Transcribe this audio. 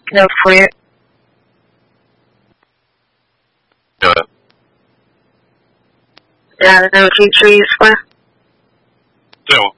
Go for it. Do it. I don't know, future you swear. Do.